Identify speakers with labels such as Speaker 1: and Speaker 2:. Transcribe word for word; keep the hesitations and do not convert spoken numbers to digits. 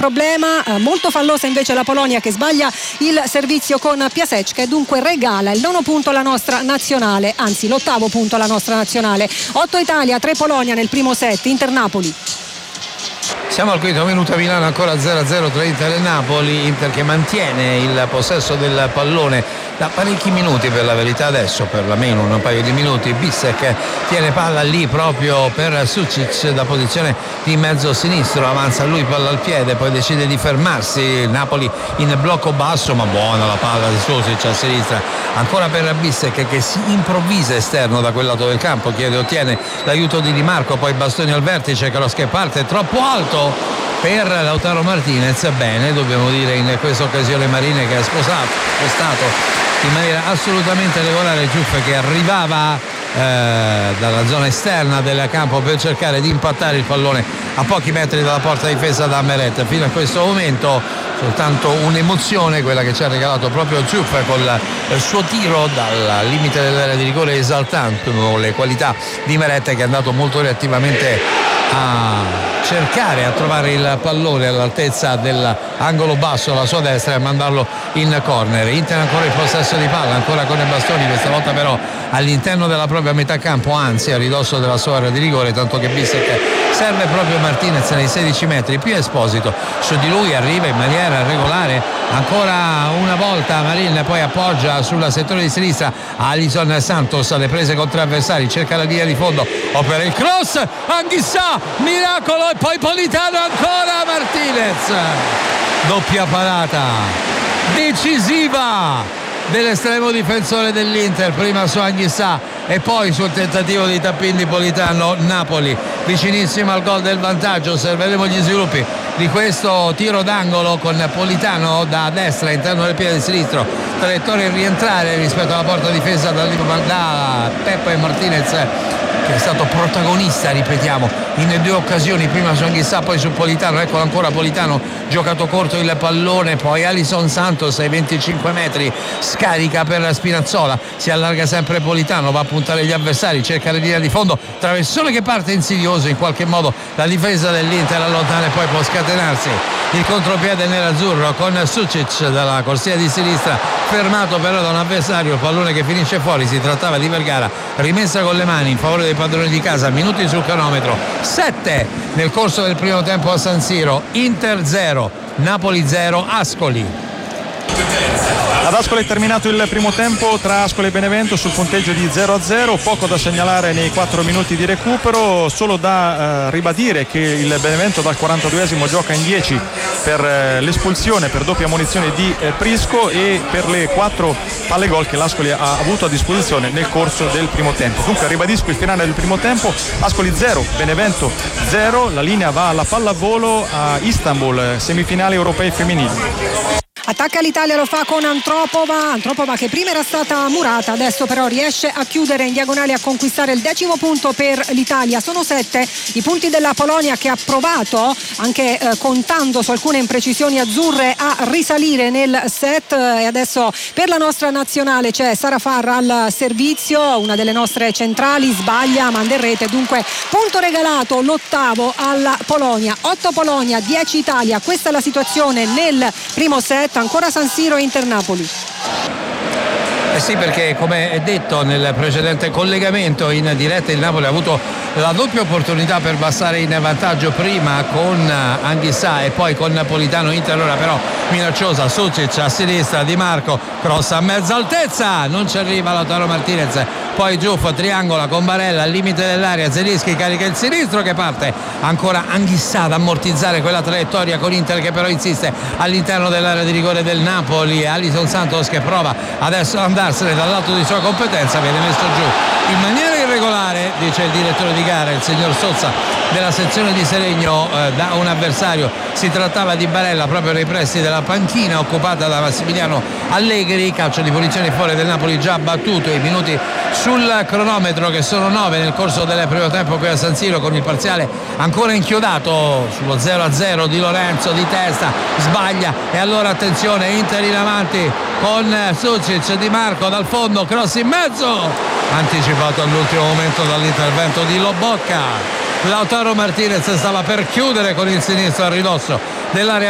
Speaker 1: problema. Eh, molto fallosa invece la Polonia, che sbaglia il servizio con Piasecka e dunque regala il nono punto alla nostra nazionale, anzi l'ottavo punto alla nostra nazionale. otto Italia, tre Polonia nel primo set. Inter-Napoli.
Speaker 2: Siamo al quinto minuto a Milano, ancora zero a zero tra Inter e Napoli. Inter che mantiene il possesso del pallone da parecchi minuti, per la verità, adesso per la meno un paio di minuti. Bissek tiene palla lì proprio per Sucic da posizione di mezzo sinistro, avanza lui, palla al piede, poi decide di fermarsi. Napoli in blocco basso, ma buona la palla di Sucic a sinistra, ancora per Bissek che si improvvisa esterno da quel lato del campo, chiede, ottiene l'aiuto di Di Marco, poi bastoni al vertice, Kroos che parte troppo alto per Lautaro Martinez. Bene, dobbiamo dire in questa occasione Marine che ha sposato, spostato in maniera assolutamente regolare Giuffe, che arrivava eh, dalla zona esterna del campo per cercare di impattare il pallone a pochi metri dalla porta difesa da Meret. Fino a questo momento soltanto un'emozione quella che ci ha regalato proprio Giuffe con il suo tiro dal limite dell'area di rigore, esaltando le qualità di Meret, che è andato molto reattivamente a cercare, a trovare il pallone all'altezza dell'angolo basso alla sua destra e a mandarlo in corner. Inter ancora in possesso di palla, ancora con i bastoni, questa volta però all'interno della propria metà campo, anzi a ridosso della sua area di rigore, tanto che Bissek serve proprio Martinez nei sedici metri, più Esposito su di lui, arriva in maniera regolare ancora una volta Marin, poi appoggia sul settore di sinistra Alison Santos, alle prese con tre avversari, cerca la linea di fondo, opera il cross, Anghissà, miracolo, e poi Politano ancora, Martinez, doppia parata decisiva dell'estremo difensore dell'Inter, prima su Anghissà e poi sul tentativo di tappin di Politano. Napoli vicinissimo al gol del vantaggio, osserveremo gli sviluppi di questo tiro d'angolo con Politano da destra, interno del piede sinistro, traiettoria in rientrare rispetto alla porta difesa da, da Peppe Martinez, che è stato protagonista, ripetiamo, in due occasioni, prima su Anghissà poi su Politano. Eccolo ancora Politano, giocato corto il pallone, poi Alison Santos ai venticinque metri scarica per Spinazzola, si allarga sempre Politano, va a puntare gli avversari, cerca la linea di fondo, traversone che parte insidioso, in qualche modo la difesa dell'Inter allontana e poi può scatenarsi il contropiede nerazzurro con Sucic dalla corsia di sinistra, fermato però da un avversario, il pallone che finisce fuori. Si trattava di Vergara, rimessa con le mani in favore dei padroni di casa. Minuti sul cronometro, sette nel corso del primo tempo a San Siro. Inter zero, Napoli zero. Ascoli.
Speaker 3: Ad Ascoli è terminato il primo tempo tra Ascoli e Benevento sul punteggio di zero a zero, poco da segnalare nei quattro minuti di recupero, solo da eh, ribadire che il Benevento dal quarantaduesimo gioca in dieci per eh, l'espulsione per doppia ammonizione di eh, Prisco e per le quattro palle gol che l'Ascoli ha avuto a disposizione nel corso del primo tempo. Dunque ribadisco il finale del primo tempo: Ascoli zero, Benevento zero. La linea va alla pallavolo a Istanbul, semifinali europei femminili.
Speaker 1: Attacca l'Italia, lo fa con Antropova, Antropova che prima era stata murata, adesso però riesce a chiudere in diagonale, a conquistare il decimo punto per l'Italia. Sono sette i punti della Polonia, che ha provato, anche eh, contando su alcune imprecisioni azzurre, a risalire nel set. E adesso per la nostra nazionale c'è Sara Farra al servizio, una delle nostre centrali, sbaglia, manda in rete, dunque punto regalato, l'ottavo alla Polonia. otto Polonia, dieci Italia, questa è la situazione nel primo set. Ancora San Siro, Inter-Napoli.
Speaker 2: Eh sì, perché come detto nel precedente collegamento in diretta, il Napoli ha avuto la doppia opportunità per passare in vantaggio, prima con Anghissà e poi con Napolitano. Inter ora però minacciosa, Sucic a sinistra, Di Marco, cross a mezza altezza, non ci arriva Lautaro Martinez, poi Giuffo triangola con Barella al limite dell'area, Zelinski carica il sinistro che parte, ancora Anghissà ad ammortizzare quella traiettoria con Inter che però insiste all'interno dell'area di rigore del Napoli. Alison Santos che prova adesso ad andarsene dall'alto di sua competenza, viene messo giù in maniera irregolare, dice il direttore di gara, il signor Sozza della sezione di Seregno, eh, da un avversario. Si trattava di Barella proprio nei pressi della panchina occupata da Massimiliano Allegri. Calcio di punizione fuori del Napoli già battuto, i minuti sul cronometro che sono nove nel corso del primo tempo qui a San Siro, con il parziale ancora inchiodato sullo zero a zero. Di Lorenzo di testa sbaglia e allora attenzione, Inter in avanti con Sucic, Di Marco dal fondo, cross in mezzo, anticipato all'ultimo momento dall'intervento di Lobocca. Lautaro Martinez stava per chiudere con il sinistro a ridosso dell'area